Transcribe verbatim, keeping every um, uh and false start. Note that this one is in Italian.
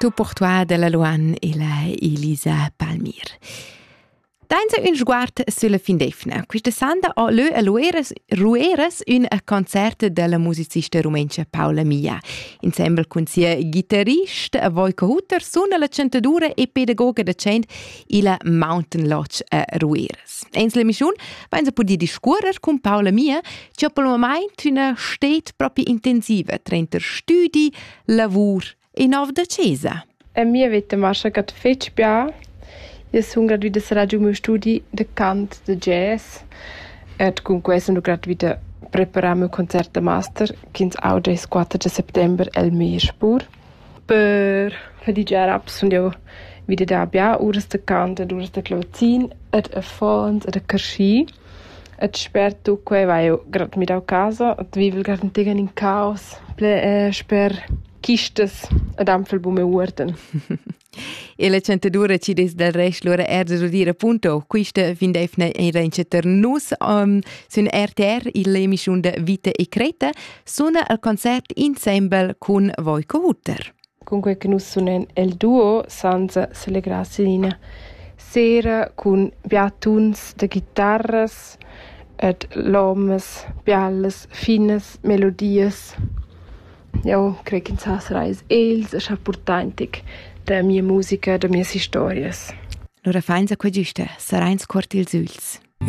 Tu pour toi de la Luan e la Elisa Palmir. Dainza un sguard sulla fin d'efna. Questa sanda ha lö a Rueras, Rueras un concert della musicista rumencia Paula Mia. Insieme con sia chitarrista Voico Hutter suona la cantadura e pedagoga da cent ila Mountain Lodge a Rueras. Eins la mission vain po di discuorer con Paula Mia, che per il momento una stet proprio intensiva trenta studi, lavur e nov da cesa. A mia vita marcia gat fetch bia. Io sono grad da sarà giù mio studi de cant de jazz. Et con questo sono grad da preparare mio concerto master che oggi è quattro settembre el Meerspur. Per fadigare rap sono io wieder da bia ures de cant, ures de clavecin, et a fons, et a carsci. Et sper tu que vai io grad mi da casa, et vivel grad tegen in caos. Ple eh, sper kistes ad amfel bu me urten. E la cantadura ci des del rest loro erda do dire appunto questa vindefna era in ceternus um, sun R T R il emission de Vita e Creta suona al concert ensemble con Voico Hutter. Comunque che nus sunen el duo senza se le grasselina sera con biatuns de chitarras et lomes, bialles, fines melodies. Eu credo que sassrais eles a portantic da mia musica, da mia historias. Lora fainza qua giusta, sarains cortils uls.